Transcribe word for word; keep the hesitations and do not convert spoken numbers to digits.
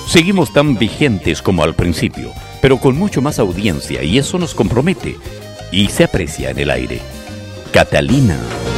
Seguimos tan vigentes como al principio, pero con mucho más audiencia y eso nos compromete y se aprecia en el aire. Catalina.